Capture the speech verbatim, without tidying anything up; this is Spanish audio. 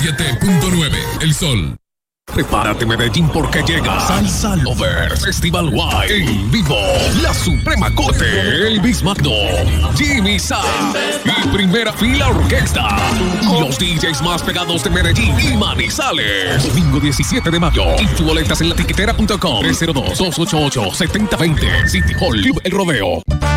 siete punto nueve, El Sol. Prepárate, Medellín, porque llega Salsa Lovers Festival Wide en vivo. La Suprema Corte, Elvis Magno, Jimmy Sa y Primera Fila Orquesta. Los D Js más pegados de Medellín y Manizales. Domingo diecisiete de mayo. Y tu boletas en la tiquetera punto com. tres cero dos, dos ocho ocho, siete cero dos cero. City Hall Club El Rodeo.